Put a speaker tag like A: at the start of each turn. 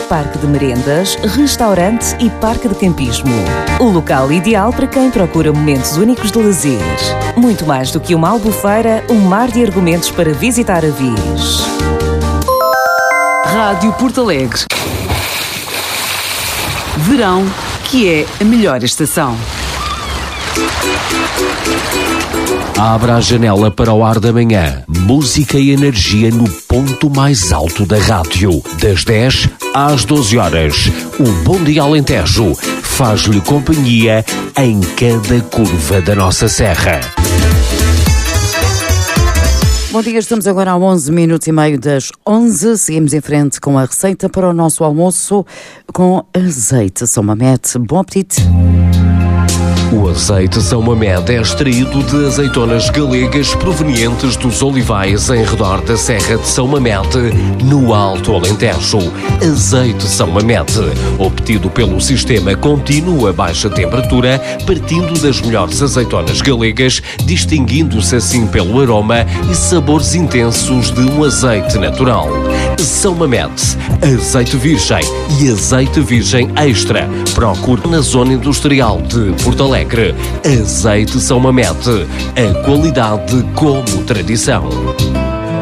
A: parque de merendas, restaurante e parque de campismo. O local ideal para quem procura momentos únicos de lazer. Muito mais do que uma albufeira, um mar de argumentos para visitar a Viz.
B: Rádio Porto Alegre. Verão, que é a melhor estação.
C: Abra a janela para o ar da manhã. Música e energia no ponto mais alto da rádio. Das 10 às 12 horas. O Bom Dia Alentejo faz-lhe companhia em cada curva da nossa serra.
D: Bom dia, estamos agora a 11 minutos e meio das 11. Seguimos em frente com a receita para o nosso almoço com azeite São Mamede. Bom apetite!
C: O azeite São Mamede é extraído de azeitonas galegas provenientes dos olivais em redor da Serra de São Mamede, no Alto Alentejo. Azeite São Mamede, obtido pelo sistema contínuo a baixa temperatura, partindo das melhores azeitonas galegas, distinguindo-se assim pelo aroma e sabores intensos de um azeite natural. São Mamede, azeite virgem e azeite virgem extra. Procure na zona industrial de Porto Alegre. Azeite São Mamede, a qualidade como tradição.